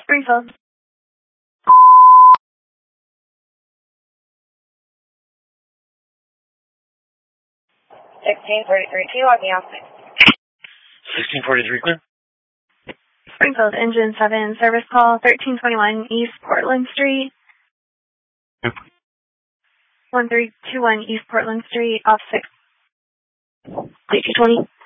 Springfield. 1643, can you log me off? 1643, clear. Springfield, engine 7, service call 1321 East Portland Street. 1321 East Portland Street, off 6. 220.